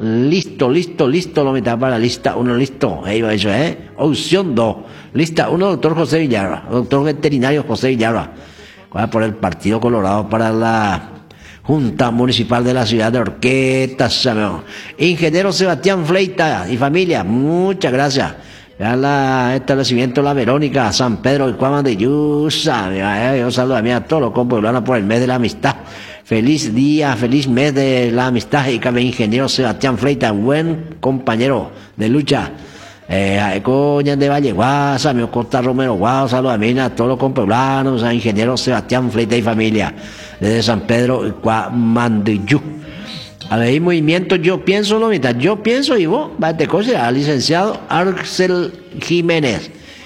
listo, lo mitad para lista 1, listo. Ahí va eso, Opción 2, lista 1, doctor José Villarra, doctor veterinario José Villarra, por el Partido Colorado para la Junta Municipal de la ciudad de Horqueta, ingeniero Sebastián Fleita y familia, muchas gracias. Ya establecimiento La Verónica, San Pedro y Cuaman de Yusa. Yo saludo a todos los compueblanos por el mes de la amistad. Feliz día, feliz mes de la amistad. Y cabe ingeniero Sebastián Fleita, buen compañero de lucha. Coña de Valle Guasa, mi Costa Romero Guau, saludo a todos los compueblanos, a ingeniero Sebastián Fleita y familia. Desde San Pedro y Cuaman de Yusa. A ver, movimiento, yo pienso lo mitad, yo pienso y vos, te cosa, licenciado Arcel Jiménez,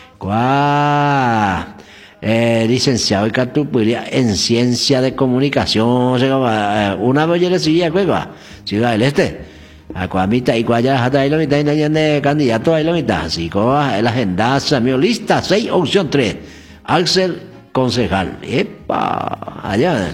licenciado y catupuria en ciencia de comunicación, una bollerecilla, Ciudad del Este, Acuamita y Guayara, hasta ahí lo mitad, y de candidato ahí lo mitad, así como el agendaza, mi lista 6, opción 3, Axel Concejal, allá.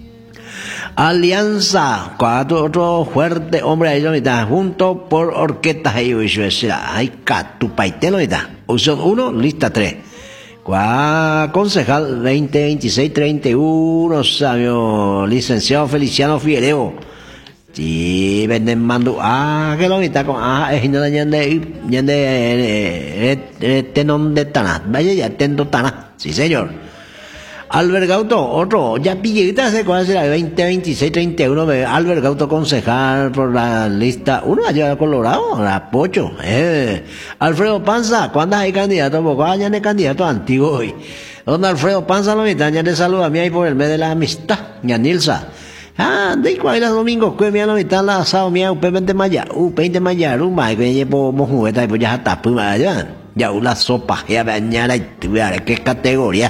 Alianza, otro fuerte hombre ahí lo mitad, junto por Horqueta hay Catupaité lo mitad. Opción 1, lista 3. Concejal 2026-31, sabio, licenciado Feliciano Figuereo. Sí, venden mando, que lo mitad con, es no tenon de Tana, vaya ya tendo Tana, sí señor. Albert Gauto, otro, ya pillita se conoce la 2026-31, Albert Gauto concejal por la lista 1, allá de Colorado, la Pocho, Alfredo Panza, ¿cuándo hay candidato? Porque ya no hay candidato antiguo hoy. Don Alfredo Panza, lo mitad, ya le saluda a mí ahí por el mes de la amistad, ya Nilsa. De cuál era domingo, que me lo mitad la asado mía, U20 Maya, U20 Maya, Rumba, que llevo mojueta y pues ya está, pues ya una sopa, ya bañara y qué categoría.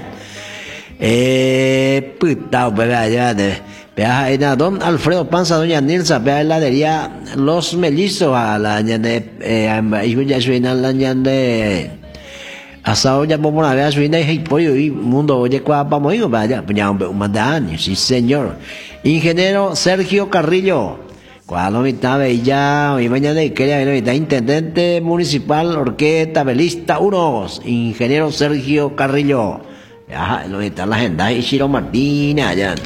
Don Alfredo Panza, doña Nilsa, vea heladería Los Mellizos, a la asado ya vamos a ver su y pollo y mundo oye vamos a vaya ya un años, sí señor. Ingeniero Sergio Carrillo, cuál mitad ya y mañana de que intendente municipal Horqueta Belista 1, ingeniero Sergio Carrillo. Ya, lo está la agenda y Chiro Martínez allá.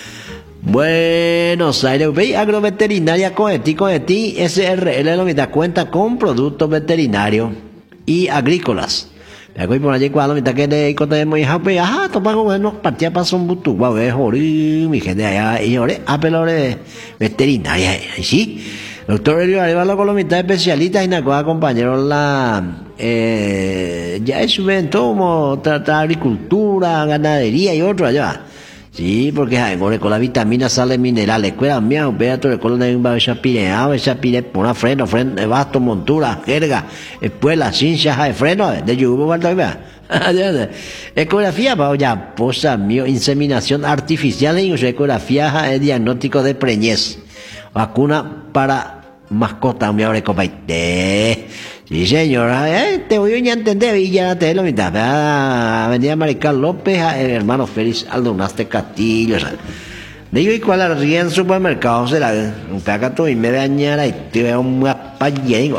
Buenos Aires, ve agroveterinaria Coeti SRL lo mitad cuenta con productos veterinarios y agrícolas. Me acuerdo por allí cuando mitad que de tenemos hija pues topa con unos partidas para son butu, va a jorir mi gente allá y ore apelore veterinaria, sí. Doctor Elio Arevalo con la mitad especialista y nacoa compañero ya es evento como tratar agricultura, ganadería y otro allá. Sí, porque con la vitamina sale minerales, cuida mía, operato de colon de un pire, por una freno, basto, montura, jerga, espuela, ciencia, de freno, de yugo, ecografía, ya, posa mío, inseminación artificial y ecografía, diagnóstico de preñez, vacuna para mascota, mi abre copaite. Sí, señora, te voy a entender, y ya te lo mitad. Avenida Marical López, hermano Félix Aldonaste Castillo. Digo, ¿y cuál arriba en supermercado será? Un cagato y me dañara y te veo una palla, digo,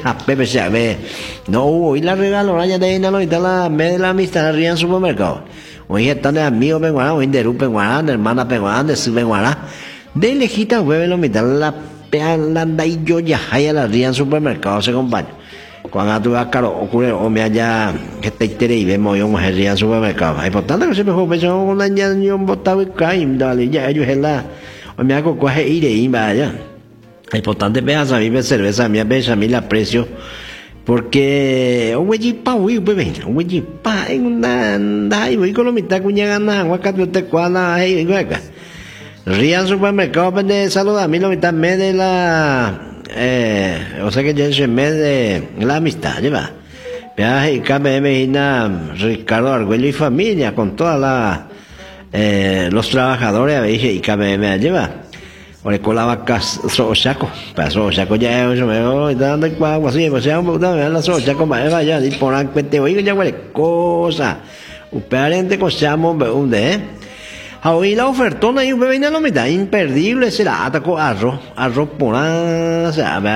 no hubo, y la regalo, ya te viene la me de la amistad arriba en supermercado. Hoy están de amigos peguaná, hoy de Ru peguaná, de hermana peguaná, de su peguaná. De lejita, hueve lo mitad la pealanda y yo ya hay a la arriba en supermercado, se compañero. Cuando tú vas caro, ocurre, o me haya que te interese y vemos yo mujer en supermercado. Es importante que se me joven, yo un año yo botaba y caí, dale, ya ellos es la, o me hago coge ir y vaya. Es importante veas a mí me cerveza, a mí la precio, porque, un güey pa, en una, y voy con la mitad cuña gana, aguacate, usted cuadra, ahí, acá. Rían supermercado, vende salud, a mí la mitad me de la, o sea que ya es en mes de la amistad, ¿lleva? Viaje y KBM Ricardo Argüello y familia, con todas los trabajadores, y KBM, ¿lleva? Ahora con la vaca Sochaco, para Sochaco ya es, me voy dando algo así, pues ya me dan la Sochaco, vaya, y por ahí, oiga, ya huele cosa, un parente cosamos, hoy la ofertona y un bebé en la mitad, imperdible, será, atacó arroz por o sea,